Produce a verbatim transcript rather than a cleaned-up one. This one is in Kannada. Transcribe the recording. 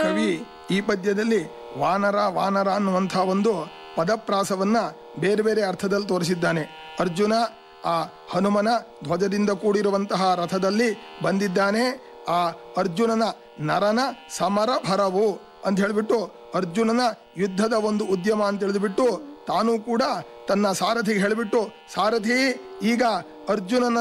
ಕವಿ ಈ ಪದ್ಯದಲ್ಲಿ ವಾನರ ವಾನರ ಅನ್ನುವಂಥ ಒಂದು ಪದಪ್ರಾಸವನ್ನ ಬೇರೆ ಬೇರೆ ಅರ್ಥದಲ್ಲಿ ತೋರಿಸಿದ್ದಾನೆ. ಅರ್ಜುನ ಆ ಹನುಮನ ಧ್ವಜದಿಂದ ಕೂಡಿರುವಂತಹ ರಥದಲ್ಲಿ ಬಂದಿದ್ದಾನೆ. ಆ ಅರ್ಜುನನ ನರನ ಸಮರ ಭರವು ಅಂತ ಹೇಳಿಬಿಟ್ಟು ಅರ್ಜುನನ ಯುದ್ಧದ ಒಂದು ಉದ್ಯಮ ಅಂತ ಹೇಳಿದ್ಬಿಟ್ಟು ತಾನೂ ಕೂಡ ತನ್ನ ಸಾರಥಿಗೆ ಹೇಳಿಬಿಟ್ಟು, ಸಾರಥಿ ಈಗ ಅರ್ಜುನನ